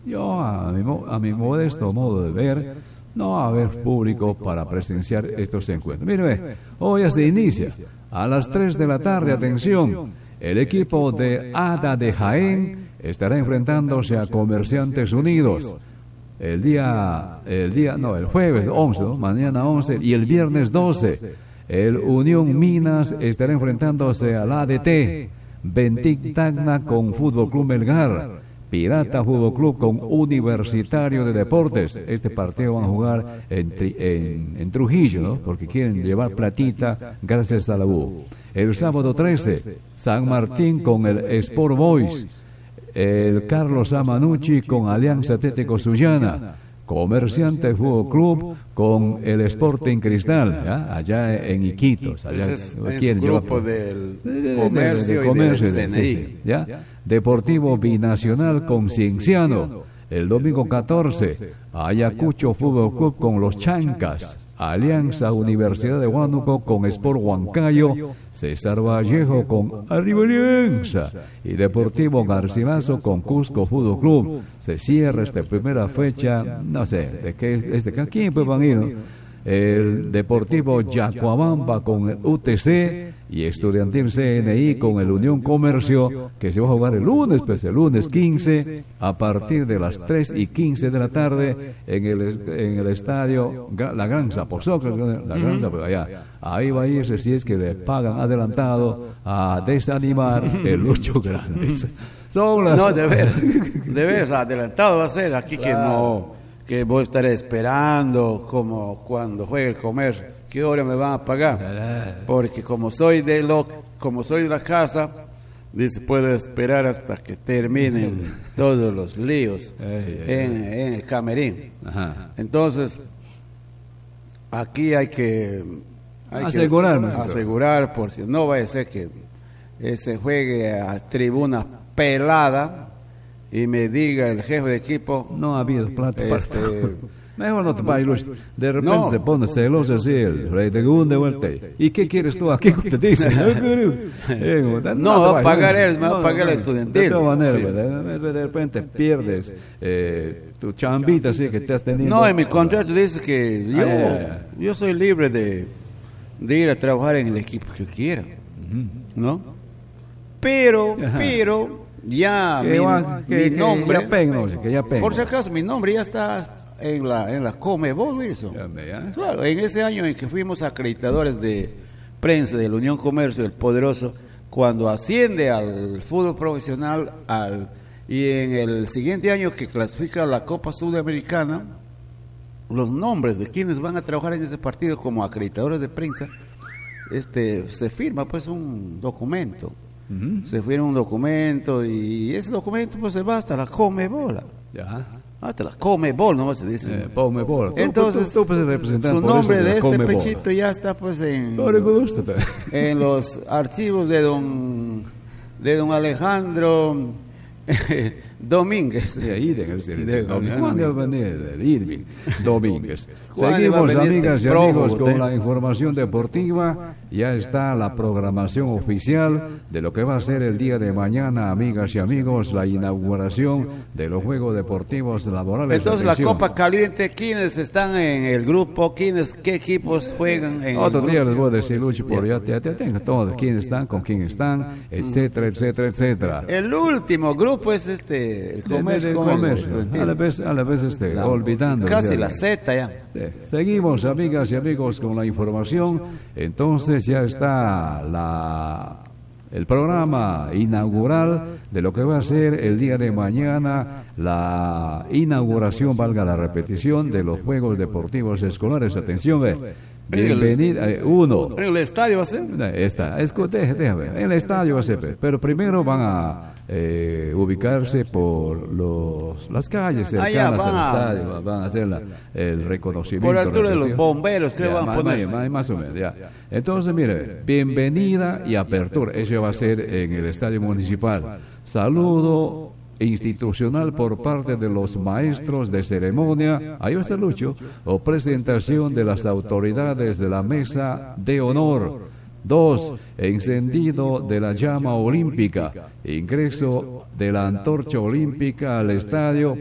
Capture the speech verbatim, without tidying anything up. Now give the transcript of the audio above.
Yo, a mi, mo- a mi modesto modo de ver, no va a haber público para presenciar estos encuentros. Mire, ve, hoy ya se inicia. A las tres de la tarde, atención, el equipo de Ada de Jaén estará enfrentándose a Comerciantes Unidos. El día, el día, no, el jueves once, ¿no? Mañana once, y el viernes doce, el Unión Minas estará enfrentándose al A D T, Bentic Tacna con Fútbol Club Melgar, Pirata Fútbol Club con Universitario de Deportes. Este partido van a jugar en, Tri- en, en Trujillo, ¿no? Porque quieren llevar platita gracias a la U. El sábado trece, San Martín con el Sport Boys, el Carlos Amanucci con Alianza Atlético Sullana, Comerciante Fútbol Club con el Sporting Cristal, ¿ya? Allá en Iquitos. Allá Ese es, es quieren un llevar- grupo del de- de- de- comercio, de comercio, y del sí, C N I. sí, ¿ya? Deportivo Binacional con Cienciano. El domingo catorce, Ayacucho Fútbol Club con los Chancas, Alianza Universidad de Huánuco con Sport Huancayo, César Vallejo con Arriba Alianza y Deportivo Garcilaso con Cusco Fútbol Club. Se cierra esta primera fecha, no sé, de qué es de quién pues van a ir, ¿no? El Deportivo Yacuabamba con el U T C y Estudiantil C N I con el Unión Comercio, que se va a jugar el lunes, pues el lunes quince a partir de las tres y quince de la tarde en el, en el estadio Gra- La Granja, por Sócrates, La Granja, pues allá. Ahí va a irse si es que le pagan adelantado a desanimar el Lucho Grande. Son las... No, de veras, de veras, adelantado va a ser aquí que no, que voy a estar esperando como cuando juegue el comercio, qué hora me van a pagar, porque como soy de lo, como soy de la casa, dice puedo esperar hasta que terminen todos los líos en, en el camerín. Ajá. Entonces, aquí hay que, hay Asegurar, que maestro. asegurar, porque no vaya a ser que eh, se juegue a tribuna pelada y me diga el jefe de equipo, No ha habido plata para... este, Mejor no te vayas, Luis. De repente No. se pone celoso así el rey de segunda vuelta. ¿Y qué quieres tú aquí? Te dice. No, No, va a pagar él, me va a pagar el estudiantil. De todas maneras, Sí. ¿verdad? de, de repente pierdes eh, tu chambita así que te has tenido. no, en mi contrato dice que yo, Ah, ya, ya, ya. yo soy libre de, de ir a trabajar en el equipo que quiera, ¿no? Pero, Ajá. pero, ya Que mi, va- que- mi que nombre, ya peguen, no, que ya peguen. por si acaso, mi nombre ya está en la, en la Comebol, Wilson. Ya ve, ¿eh? Claro, en ese año en que fuimos acreditadores de prensa de la Unión Comercio, el Poderoso, cuando asciende al fútbol profesional, al, y en el siguiente año que clasifica a la Copa Sudamericana, los nombres de quienes van a trabajar en ese partido como acreditadores de prensa, este, se firma pues un documento. Se firma un documento y ese documento pues se va hasta la Comebol. Ya. Hasta la Comebol, ¿no? Se dice. Eh, ponme por. Tú, Entonces, tú, tú, puedes representar su por nombre eso de la este Conmebol. pechito ya está pues en, Todo le gusta. en los archivos de don de don Alejandro Domínguez. De ahí de De de don- ¿Cuándo va a venir? El Irving Domínguez. ¿Cuándo Seguimos, va a venir amigas este y amigos, prófugo, con usted? la información deportiva. Ya está la programación oficial de lo que va a ser el día de mañana, amigas y amigos, la inauguración de los Juegos Deportivos Laborales. Entonces la Atención. Copa Caliente, ¿quiénes están en el grupo? ¿Quiénes, qué equipos juegan en Otro el día grupo? les voy a decir, Lucho, por ya te, te tengo todos, quiénes están, con quién están, etcétera, etcétera, etcétera. El último grupo es este, el De- de- comercio. de con el comercio. estudiantil. A la vez, a la vez este, La- olvidando. Casi ya. la Z ya. Eh, Seguimos, amigas y amigos, con la información. Entonces ya está la, el programa inaugural de lo que va a ser el día de mañana, la inauguración, valga la repetición, de los Juegos Deportivos Escolares. Atención, eh, bienvenida, eh, uno. ¿En el estadio va a ser? Está, escute, déjame, en el estadio va a ser, pero primero van a eh, ubicarse por los, las calles Ah, ya, cercanas van a- al estadio, van a hacer la- el reconocimiento. Por altura de los respectivo. bomberos, creo Ya, van a más, ponerse. más- más o menos, ya. Entonces, mire, bienvenida y apertura, eso va a ser en el estadio municipal. Saludo institucional por parte de los maestros de ceremonia, ahí va a estar Lucho, o presentación de las autoridades de la mesa de honor. Dos, encendido de la llama olímpica, ingreso de la antorcha olímpica al estadio